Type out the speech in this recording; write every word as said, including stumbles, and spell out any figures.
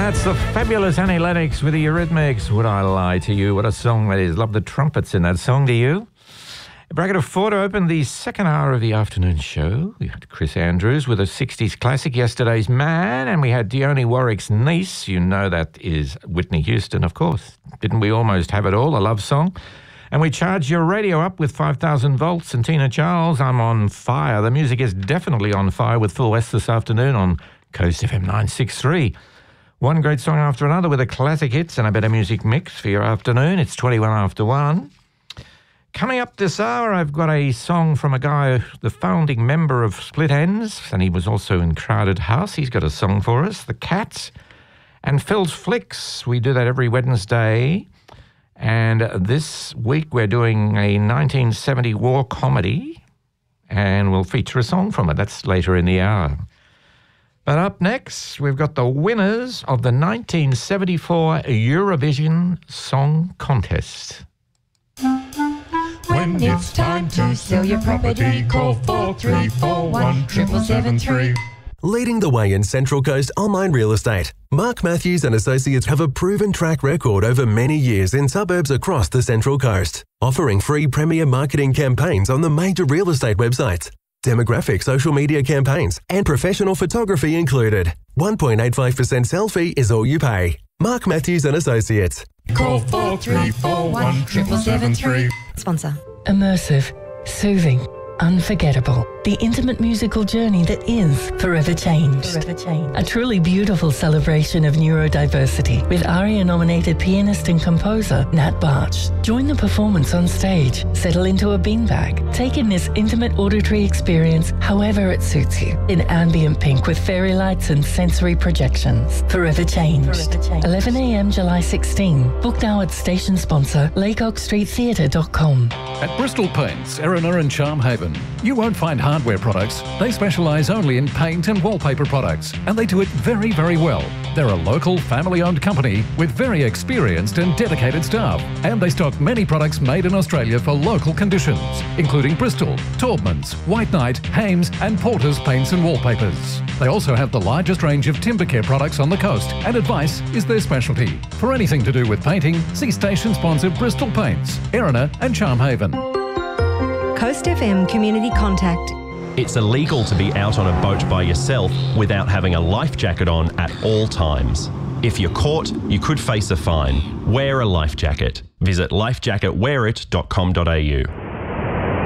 That's the fabulous Annie Lennox with the Eurythmics. Would I lie to you? What a song that is. Love the trumpets in that song, do you? A bracket of four to open the second hour of the afternoon show. We had Chris Andrews with a sixties classic, Yesterday's Man, and we had Dionne Warwick's Niece. You know that is Whitney Houston, of course. Didn't we almost have it all? A love song. And we charge your radio up with five thousand volts. And Tina Charles, I'm on fire. The music is definitely on fire with Full West this afternoon on Coast F M nine sixty-three. One great song after another with a classic hits and a better music mix for your afternoon. It's twenty-one after one. Coming up this hour, I've got a song from a guy, the founding member of Split Enz, and he was also in Crowded House. He's got a song for us, The Cats. And Phil's Flicks, we do that every Wednesday. And this week we're doing a nineteen seventy war comedy, and we'll feature a song from it. That's later in the hour. But up next, we've got the winners of the nineteen seventy-four Eurovision Song Contest. When it's time to sell your property, call four three four one, seven seven three. Leading the way in Central Coast online real estate, Mark Matthews and Associates have a proven track record over many years in suburbs across the Central Coast, offering free premier marketing campaigns on the major real estate websites, demographic social media campaigns, and professional photography included. one point eight five percent sell fee is all you pay. Mark Matthews and Associates. Call four three four one, seven seven three. Sponsor. Immersive, soothing, unforgettable. The intimate musical journey that is Forever Changed. Forever Changed. A truly beautiful celebration of neurodiversity with ARIA-nominated pianist and composer Nat Barch. Join the performance on stage, settle into a beanbag, take in this intimate auditory experience however it suits you. In ambient pink with fairy lights and sensory projections. Forever Changed. Forever Changed. eleven a m July sixteenth. Book now at station sponsor laycock street theatre dot com. At Bristol Paints, Erina and Charmhaven, you won't find hardware products. They specialise only in paint and wallpaper products, and they do it very, very well. They're a local, family-owned company with very experienced and dedicated staff, and they stock many products made in Australia for local conditions, including Bristol, Taubmans, White Knight, Hames and Porter's paints and wallpapers. They also have the largest range of timber care products on the coast, and advice is their specialty. For anything to do with painting, see station sponsor Bristol Paints, Erina and Charmhaven. Coast F M Community Contact. It's illegal to be out on a boat by yourself without having a life jacket on at all times. If you're caught, you could face a fine. Wear a life jacket. Visit life jacket wear it dot com dot a u.